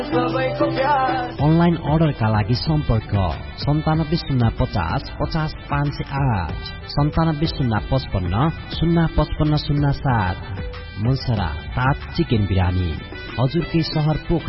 Online अर्डरका लागि सम्पर्क 975050 50508 975055 05507। मुलसरा ताज चिकन बिरानी हजुरकै शहर पोखरा।